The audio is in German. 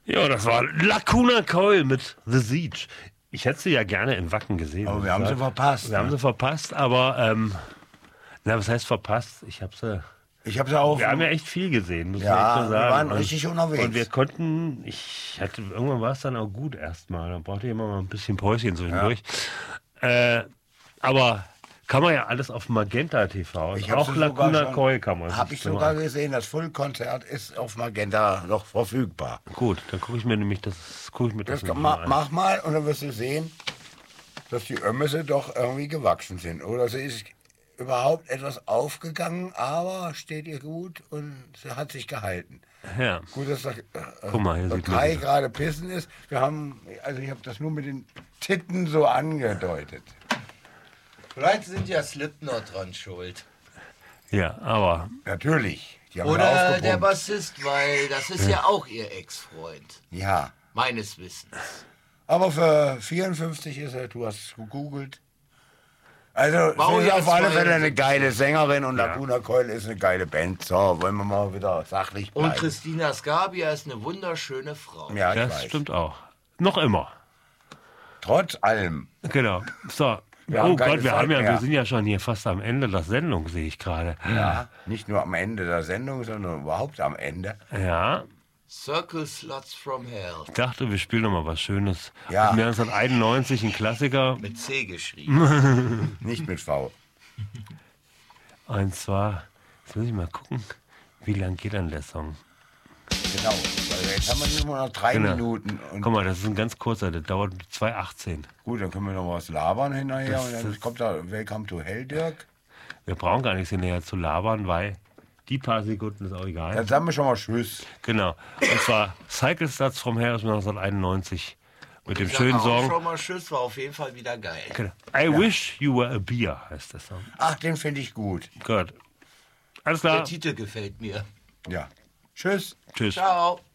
Ja, das war Lacuna Coil mit The Siege. Ich hätte sie ja gerne in Wacken gesehen. Aber wir haben sie verpasst. Wir haben sie verpasst, aber, was heißt verpasst? Ich habe sie auch. Wir haben ja echt viel gesehen, muss Ja, man echt so sagen. wir waren richtig unterwegs. Und wir konnten, irgendwann war es dann auch gut erstmal. Dann brauchte ich immer mal ein bisschen Päuschen zwischendurch. Aber kann man ja alles auf Magenta TV. Auch Lacuna Coil kann man. Habe ich sogar gesehen, das Full-Konzert ist auf Magenta noch verfügbar. Gut, dann gucke ich mir nämlich das an. Mach mal und dann wirst du sehen, dass die Ömmese doch irgendwie gewachsen sind. Oder sie ist überhaupt etwas aufgegangen, aber steht ihr gut und sie hat sich gehalten. Ja. Gut, dass da Guck mal, hier sieht man Kai das. gerade pissen ist. Ich habe das nur mit den Titten so angedeutet. Vielleicht sind ja Slipknot dran schuld. Ja, aber Natürlich. Die haben Oder aufgepumpt. der Bassist, weil das ist ja auch ihr Ex-Freund. Ja, Meines Wissens. aber für 54 ist er, du hast gegoogelt. Also, Baujahr sie ist auf alle Fälle eine 72. geile Sängerin und Lacuna Coil ist eine geile Band. So, wollen wir mal wieder sachlich bleiben. Und Christina Scabia ist eine wunderschöne Frau. Ja, ich das weiß. stimmt auch. Noch immer. Trotz allem. Genau. So. Wir haben Oh keine Gott, wir Zeit mehr. wir sind ja schon hier fast am Ende der Sendung, sehe ich gerade. Ja, nicht nur am Ende der Sendung, sondern überhaupt am Ende. Ja, Circle Sluts from Hell. ich dachte, wir spielen noch mal was Schönes. Ja. 1991 ein Klassiker. Mit C geschrieben. Nicht mit V. Und zwar, jetzt muss ich mal gucken, wie lang geht dann der Song? Genau. Weil jetzt haben wir nur noch 3 Genau. Minuten. Und Guck mal, das ist ein ganz kurzer, der dauert 2,18. gut, dann können wir noch was labern hinterher. Das- Und dann das- kommt da Welcome to Hell, Dirk. Wir brauchen gar nichts hinterher zu labern, weil die paar Sekunden ist auch egal. Dann sagen wir schon mal Tschüss. Genau. Und zwar Cycle Starts from Hell aus 1991 mit dem Ich schönen sag auch Song. schon mal Tschüss, war auf jeden Fall wieder geil. Genau. I wish you were a beer heißt der Song. Ach, den finde ich gut. Gut. Alles Der klar. Titel gefällt mir. Ja. Tschüss. Tschüss. Ciao.